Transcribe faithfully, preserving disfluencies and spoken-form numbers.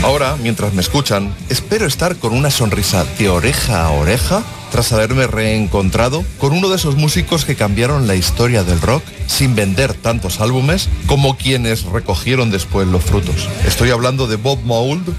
Ahora, mientras me escuchan, espero estar con una sonrisa de oreja a oreja tras haberme reencontrado con uno de esos músicos que cambiaron la historia del rock sin vender tantos álbumes como quienes recogieron después los frutos. Estoy hablando de Bob Mould